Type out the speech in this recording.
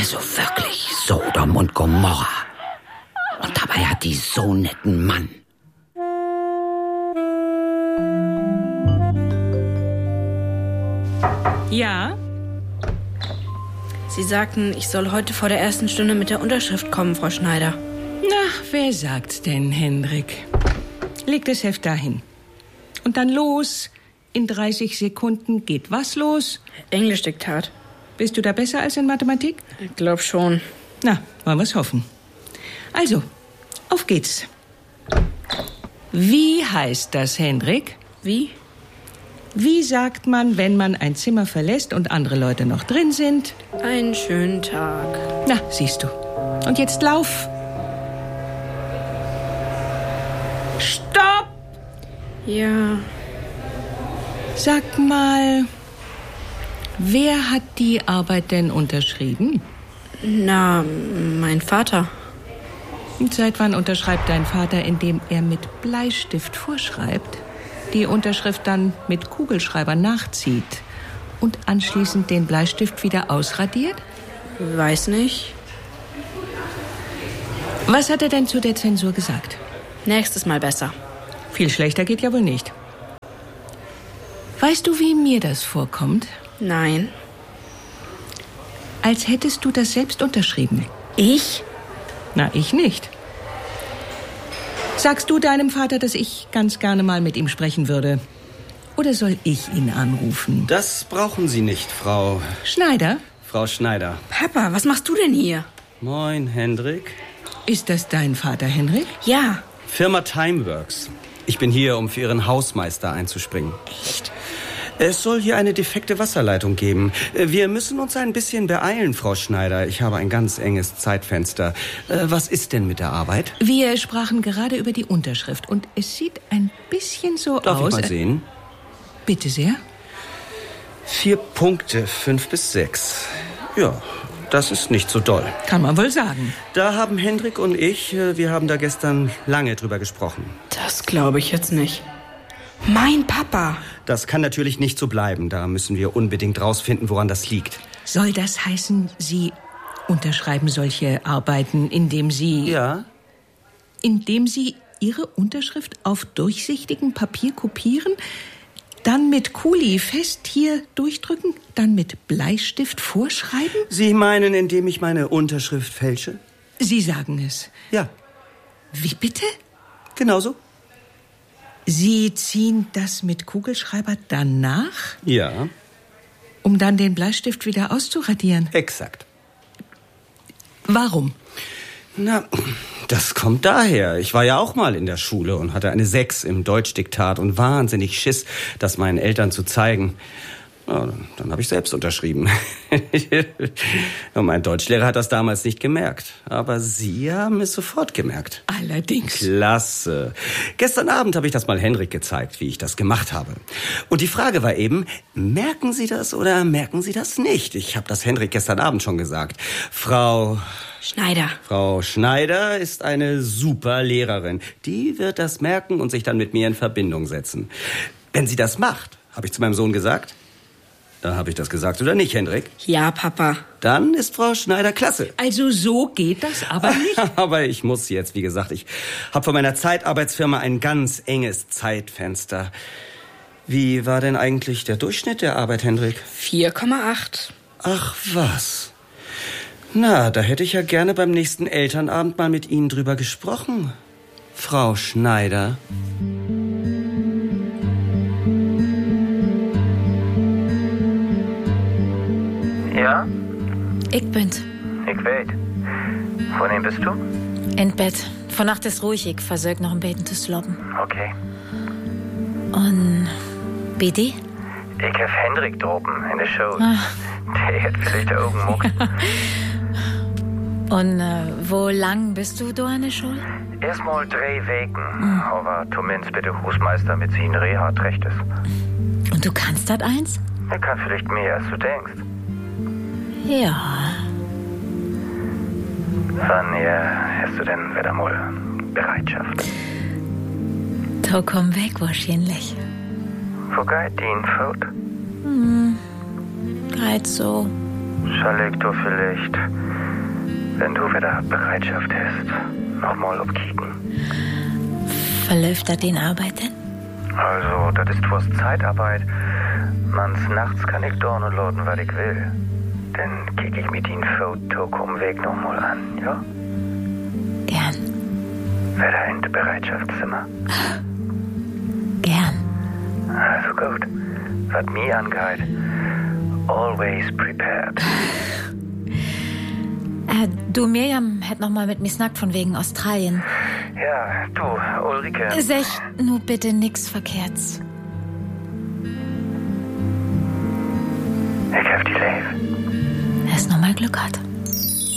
Also wirklich Sodom und Gomorra. Und dabei hat die so netten Mann. Ja? Sie sagten, ich soll heute vor der ersten Stunde mit der Unterschrift kommen, Frau Schneider. Na, wer sagt's denn, Hendrik? Leg das Heft dahin. Und dann los. In 30 Sekunden geht was los? Englischdiktat. Bist du da besser als in Mathematik? Ich glaub schon. Na, wollen wir's hoffen. Also, auf geht's. Wie heißt das, Hendrik? Wie? Wie sagt man, wenn man ein Zimmer verlässt und andere Leute noch drin sind? Einen schönen Tag. Na, siehst du. Und jetzt lauf. Stopp! Ja. Sag mal, wer hat die Arbeit denn unterschrieben? Na, mein Vater. Und seit wann unterschreibt dein Vater, indem er mit Bleistift vorschreibt, die Unterschrift dann mit Kugelschreiber nachzieht und anschließend den Bleistift wieder ausradiert? Weiß nicht. Was hat er denn zu der Zensur gesagt? Nächstes Mal besser. Viel schlechter geht ja wohl nicht. Weißt du, wie mir das vorkommt? Nein. Als hättest du das selbst unterschrieben. Ich? Na, ich nicht. Sagst du deinem Vater, dass ich ganz gerne mal mit ihm sprechen würde? Oder soll ich ihn anrufen? Das brauchen Sie nicht, Frau Schneider? Frau Schneider. Papa, was machst du denn hier? Moin, Hendrik. Ist das dein Vater, Henrik? Ja. Firma Timeworks. Ich bin hier, um für Ihren Hausmeister einzuspringen. Echt? Es soll hier eine defekte Wasserleitung geben. Wir müssen uns ein bisschen beeilen, Frau Schneider. Ich habe ein ganz enges Zeitfenster. Was ist denn mit der Arbeit? Wir sprachen gerade über die Unterschrift und es sieht ein bisschen so Darf aus... ich mal sehen? Bitte sehr. 4 Punkte, 5 bis 6. Ja, das ist nicht so doll. Kann man wohl sagen. Da haben Hendrik und ich, wir haben da gestern lange drüber gesprochen. Das glaube ich jetzt nicht. Mein Papa. Das kann natürlich nicht so bleiben. Da müssen wir unbedingt rausfinden, woran das liegt. Soll das heißen, Sie unterschreiben solche Arbeiten, indem Sie... Ja? Indem Sie Ihre Unterschrift auf durchsichtigem Papier kopieren, dann mit Kuli fest hier durchdrücken, dann mit Bleistift vorschreiben? Sie meinen, indem ich meine Unterschrift fälsche? Sie sagen es. Ja. Wie bitte? Genauso? Sie ziehen das mit Kugelschreiber danach, Ja, um dann den Bleistift wieder auszuradieren? exakt. Warum? Na, das kommt daher. Ich war ja auch mal in der Schule und hatte eine 6 im Deutschdiktat und wahnsinnig Schiss, das meinen Eltern zu zeigen. Na, dann habe ich selbst unterschrieben. Und mein Deutschlehrer hat das damals nicht gemerkt. Aber Sie haben es sofort gemerkt. Allerdings. Klasse. Gestern Abend habe ich das mal Henrik gezeigt, wie ich das gemacht habe. Und die Frage war eben, merken Sie das oder merken Sie das nicht? Ich habe das Henrik gestern Abend schon gesagt. Frau Schneider ist eine super Lehrerin. Die wird das merken und sich dann mit mir in Verbindung setzen. Wenn sie das macht, habe ich zu meinem Sohn gesagt. Da habe ich das gesagt, oder nicht, Hendrik? Ja, Papa. Dann ist Frau Schneider klasse. Also so geht das aber nicht. Aber ich muss jetzt, wie gesagt, ich habe von meiner Zeitarbeitsfirma ein ganz enges Zeitfenster. Wie war denn eigentlich der Durchschnitt der Arbeit, Hendrik? 4,8. Ach was. Na, da hätte ich ja gerne beim nächsten Elternabend mal mit Ihnen drüber gesprochen, Frau Schneider. Ja, Ich bin's. ich weet. Von wem bist du? In Bett. Von Nacht ist ruhig, ich versuch noch ein Beten zu sloppen. Okay. Und Bidi? Ich heb Hendrik droben in der Show. Ah. Der hat vielleicht de Augen muckt. Und wo lang bist du da in der Schule? Erstmal 3 Wochen. Aber zumindest bitte Husmeister mit seinen Reha-Recht ist. Und du kannst das eins? Er kann vielleicht mehr, als du denkst. Ja. Wann hast du denn wieder mal Bereitschaft? Da komm weg wahrscheinlich. Wo geht die Fout? Geht so. Soll ich doch vielleicht Wenn du wieder Bereitschaft hast, nochmal abkicken. Verläuft da den Arbeiten? Also, das ist was Zeitarbeit. Mans nachts kann ich dorn und laden, was ich will. Dann kick ich mit den Foto am Weg nochmal an, ja? Gern. Wieder in der Bereitschaftszimmer. Gern. Also gut. Was mir angeht, always prepared. Du, Miriam hat noch mal mit mir snackt von wegen Australien. Ja, du, Ulrike. Sech nur bitte nix Verkehrts. Ich hab die Leif. Er ist noch mal Glück hat.